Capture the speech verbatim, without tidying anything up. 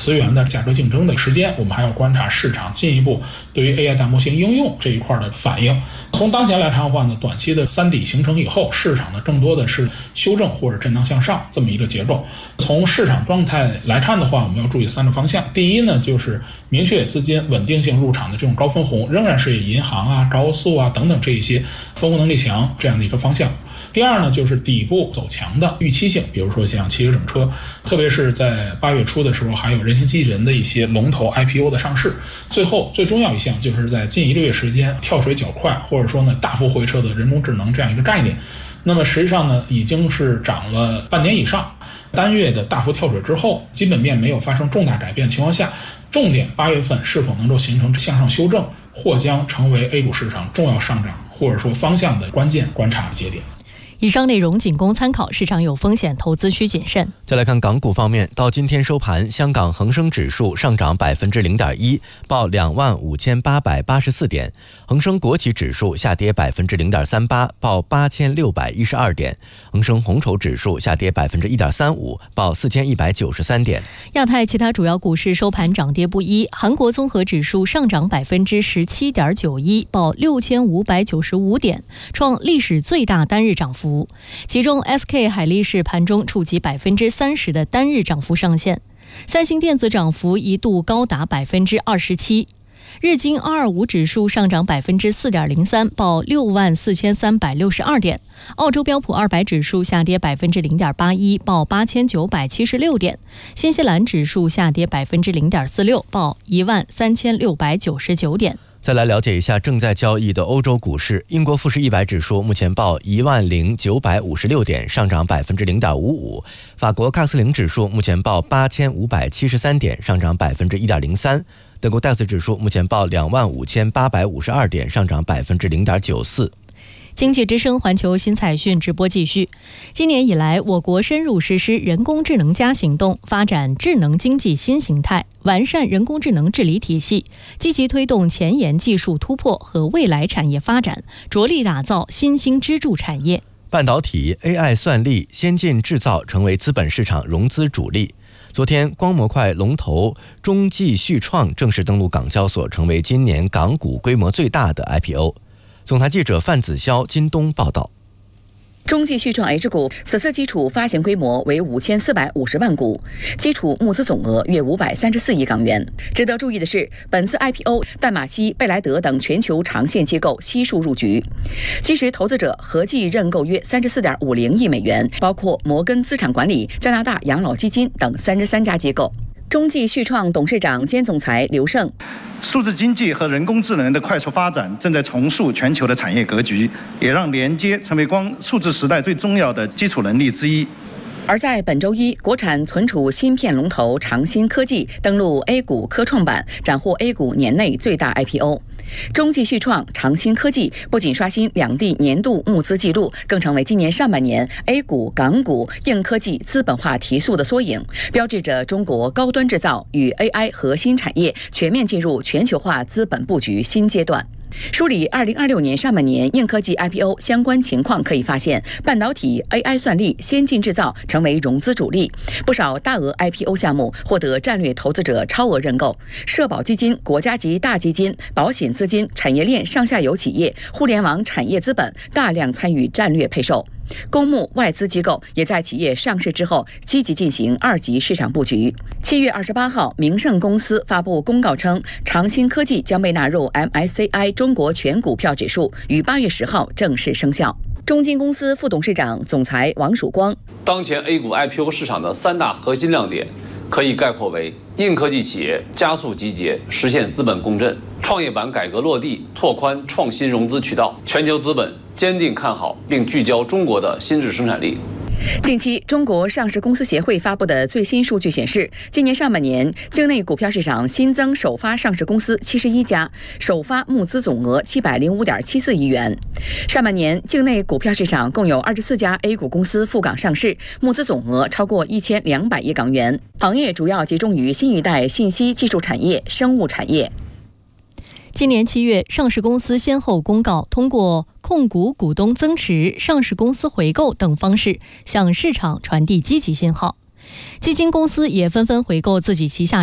词源的价格竞争的时间，我们还要观察市场进一步对于 A I 大模型应用这一块的反应。从当前来看的话呢，短期的三底形成以后，市场呢更多的是修正或者震荡向上这么一个结构。从市场状态来看的话，我们要注意三个方向。第一呢，就是明确资金稳定性入场的这种高分红，仍然是以银行啊、高速啊等等这一些分红能力强这样的一个方向。第二呢，就是底部走强的预期性，比如说像汽车整车，特别是在八月初的时候，还有人形机器人的一些龙头 I P O 的上市。最后最重要一项就是在近一个月时间跳水较快，或者说呢大幅回撤的人工智能这样一个概念。那么实际上呢，已经是涨了半年以上，单月的大幅跳水之后，基本面没有发生重大改变的情况下，重点八月份是否能够形成向上修正，或将成为 A 股市场重要上涨或者说方向的关键观察节点。 以上内容仅供参考，市场有风险，投资需谨慎。 再来看港股方面，到今天收盘，香港恒生指数上涨百分之零点一，报两万五千八百八十四点；恒生国企指数下跌百分之零点三八，报八千六百一十二点；恒生红筹指数下跌百分之一点三五，报四千一百九十三点。 亚太其他主要股市收盘涨跌不一，韩国综合指数上涨百分之十七点九一，报六千五百九十五点，创历史最大单日涨幅。其中 S K 海力士盘中触及百分之三十的单日涨幅上限，三星电子涨幅一度高达百分之二十七。日经二二五指数上涨百分之四点零三，报六万四千三百六十二点。澳洲标普二百指数下跌百分之零点八一，报八千九百七十六点。新西兰指数下跌百分之零点四六，报一万三千六百九十九点。 再来了解一下正在交易的欧洲股市。英国富时一百指数目前报一万零九百五十六点，上涨百分之零点五五。法国喀斯林指数目前报八千五百七十三点，上涨百分之一点零三。德国 D A X 指数目前报两万五千八百五十二点，上涨百分之零点九四。 经济之声环球新采讯直播继续。今年以来，我国深入实施人工智能加行动，发展智能经济新形态，完善人工智能治理体系，积极推动前沿技术突破和未来产业发展，着力打造新兴支柱产业。 半导体、A I 算力、先进制造成为资本市场融资主力。昨天，光模块龙头中继旭创正式登陆港交所，成为今年港股规模最大的 I P O。总台记者范子潇、金东报道。 中继旭创 H 股此次基础发行规模为五千四百五十万股，基础募资总额约五百三十四亿港元。值得注意的是，本次 I P O 淡马锡、贝莱德等全球长线机构悉数入局，其实投资者合计认购约三十四点五零亿美元，包括摩根资产管理、加拿大养老基金等三十三家机构。中继旭创董事长兼总裁刘胜。 数字经济和人工智能的快速发展正在重塑全球的产业格局，也让连接成为光数字时代最重要的基础能力之一。 而在本周一，国产存储芯片龙头长芯科技登陆 A 股科创板，斩获 A 股年内最大 I P O。中继旭创、长芯科技不仅刷新两地年度募资记录，更成为今年上半年 A 股、港股硬科技资本化提速的缩影，标志着中国高端制造与 A I 核心产业全面进入全球化资本布局新阶段。梳理二零二六年上半年硬科技 I P O 相关情况，可以发现，半导体、A I 算力、先进制造成为融资主力，不少大额 I P O 项目获得战略投资者超额认购，社保基金、国家级大基金、保险资金、产业链上下游企业、互联网产业资本大量参与战略配售。公募外资机构也在企业上市之后积极进行二级市场布局。七月二十八号，明晟公司发布公告称，长芯科技将被纳入 M S C I 中国全股票指数，于八月十号正式生效。中金公司副董事长、总裁王曙光： 当前 A 股 I P O 市场的三大核心亮点，可以概括为硬科技企业加速集结，实现资本共振；创业板改革落地，拓宽创新融资渠道；全球资本坚定看好并聚焦中国的新质生产力。 近期，中国上市公司协会发布的最新数据显示，今年上半年境内股票市场新增首发上市公司七十一家，首发募资总额七百零五点七四亿元。上半年境内股票市场共有二十四家 A 股公司赴港上市，募资总额超过一千两百亿港元，行业主要集中于新一代信息技术产业、生物产业。 今年七月，上市公司先后公告通过控股股东增持、上市公司回购等方式向市场传递积极信号，基金公司也纷纷回购自己旗下